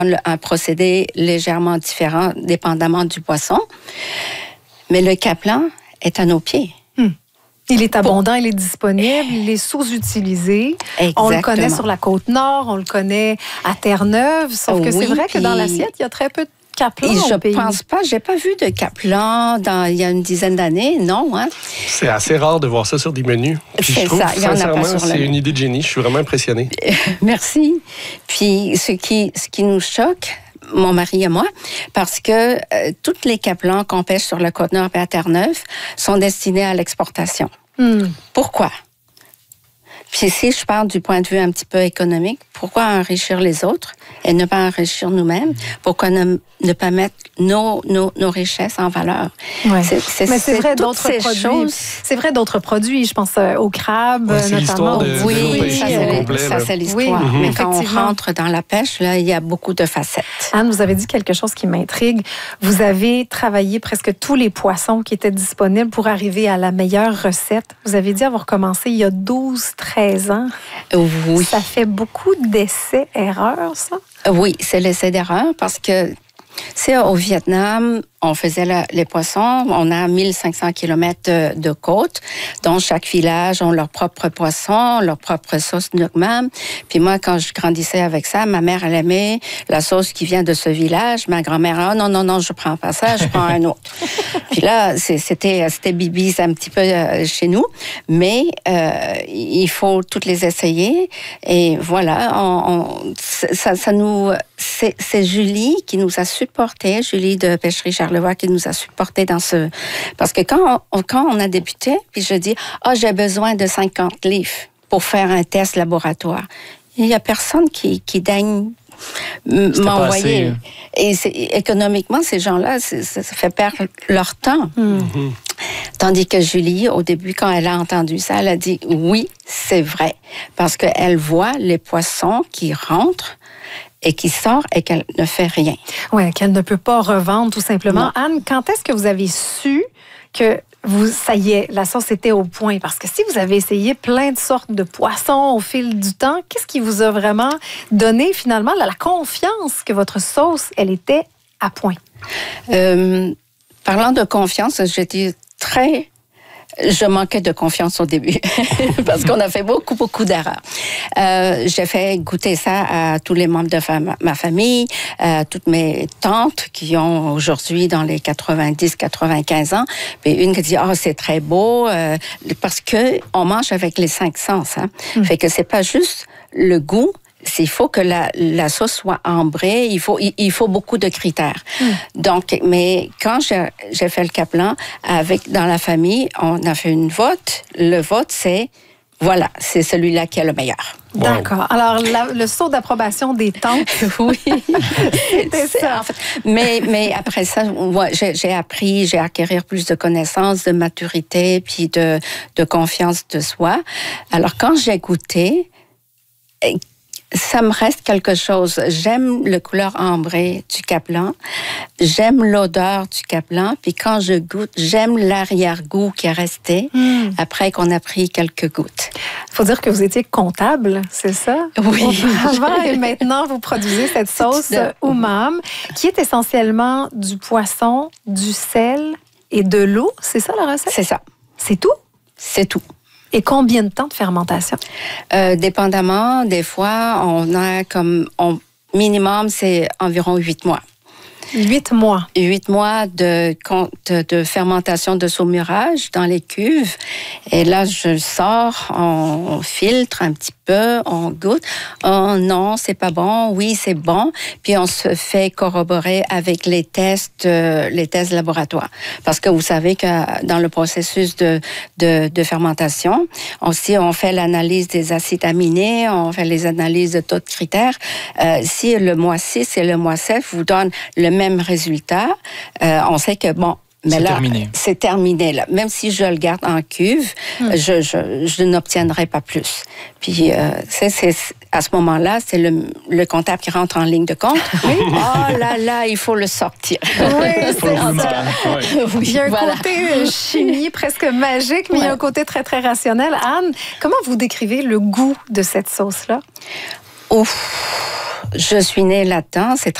un procédé légèrement différent, dépendamment du poisson. Mais le capelin est à nos pieds. Il est abondant, il est disponible, il est sous-utilisé. Exactement. On le connaît sur la Côte-Nord, on le connaît à Terre-Neuve, sauf que c'est vrai que dans l'assiette, il y a très peu de capelin au pays. Je pense pas, j'ai pas vu de capelin il y a une dizaine d'années, non. Hein? C'est assez rare de voir ça sur des menus. Puis je trouve, ça, il y en a pas sur c'est une idée de génie. Je suis vraiment impressionné. Merci. Puis ce qui nous choque, mon mari et moi, parce que toutes les capelins qu'on pêche sur la Côte-Nord et à Terre-Neuve sont destinés à l'exportation. Pourquoi? Puis si je parle du point de vue un petit peu économique, pourquoi enrichir les autres et ne pas enrichir nous-mêmes? Pourquoi ne pas mettre nos richesses en valeur? Ouais. Mais c'est vrai d'autres produits. C'est vrai d'autres produits. Je pense au crabe, notamment. Oui, ça c'est l'histoire. Oui, mais quand on rentre dans la pêche, là, il y a beaucoup de facettes. Anne, vous avez dit quelque chose qui m'intrigue. Vous avez travaillé presque tous les poissons qui étaient disponibles pour arriver à la meilleure recette. Vous avez dit avoir commencé il y a 12-13 ans. Oui. Ça fait beaucoup d'essais-erreurs, ça? Oui, c'est l'essai-erreur parce que c'est au Vietnam, on faisait les poissons. On a 1500 kilomètres de côte. Dans chaque village, ont leur propre poisson, leur propre sauce nuoc mam. Puis moi, quand je grandissais avec ça, ma mère, elle aimait la sauce qui vient de ce village. Ma grand-mère, non, je prends pas ça, je prends un autre. Puis là, c'était bibis un petit peu chez nous. Mais il faut toutes les essayer. Et voilà, c'est Julie qui nous a supportés, Julie de Pêcherie Charlevoix qui nous a supportés dans ce... Parce que quand on a débuté, puis je dis, j'ai besoin de 50 livres pour faire un test laboratoire. Il n'y a personne qui daigne m'envoyer. Et économiquement, ces gens-là, ça fait perdre leur temps. Tandis que Julie, au début, quand elle a entendu ça, elle a dit, oui, c'est vrai. Parce qu'elle voit les poissons qui rentrent et qui sort et qu'elle ne fait rien. Oui, qu'elle ne peut pas revendre, tout simplement. Non. Anne, quand est-ce que vous avez su que ça y est, la sauce était au point? Parce que si vous avez essayé plein de sortes de poissons au fil du temps, qu'est-ce qui vous a vraiment donné, finalement, la confiance que votre sauce, elle était à point? Parlant de confiance, j'étais je manquais de confiance au début parce qu'on a fait beaucoup d'erreurs. J'ai fait goûter ça à tous les membres de ma famille, toutes mes tantes qui ont aujourd'hui dans les 90-95 ans. Puis une qui dit c'est très beau parce que on mange avec les 5 sens. Hein. Fait que c'est pas juste le goût. Il faut que la sauce soit ambrée, il faut beaucoup de critères. Donc, mais quand j'ai fait le capelin dans la famille, on a fait une vote. Le vote, c'est celui-là qui est le meilleur. D'accord. Alors, le saut d'approbation des tantes. Oui. C'était ça. En fait, mais après ça, j'ai appris, acquérir plus de connaissances, de maturité, puis de confiance de soi. Alors, quand j'ai goûté, ça me reste quelque chose. J'aime le couleur ambrée du capelin. J'aime l'odeur du capelin. Puis quand je goûte, j'aime l'arrière-goût qui est resté après qu'on a pris quelques gouttes. Il faut dire que vous étiez comptable, c'est ça? Oui. Auparavant, et maintenant, vous produisez cette sauce umam qui est essentiellement du poisson, du sel et de l'eau. C'est ça la recette? C'est ça. C'est tout? C'est tout. Et combien de temps de fermentation? Dépendamment, des fois, on a minimum, c'est environ 8 mois. 8 mois. 8 mois de fermentation de saumurage dans les cuves. Et là, je le sors, on filtre un petit peu, on goûte. Oh non, c'est pas bon. Oui, c'est bon. Puis on se fait corroborer avec les tests laboratoires. Parce que vous savez que dans le processus de fermentation, aussi on fait l'analyse des acides aminés, on fait les analyses de taux de critères. Si le mois 6 et le mois 7 vous donnent le même résultat, on sait que mais là, c'est terminé. Là. Même si je le garde en cuve, je n'obtiendrai pas plus. Puis, c'est à ce moment-là, c'est le comptable qui rentre en ligne de compte. Oui. Oh là, il faut le sortir. Oui, c'est ça. Oui, il y a un côté chimie presque magique, mais il y a un côté très, très rationnel. Anne, comment vous décrivez le goût de cette sauce-là? Ouf! je suis née là-dedans. C'est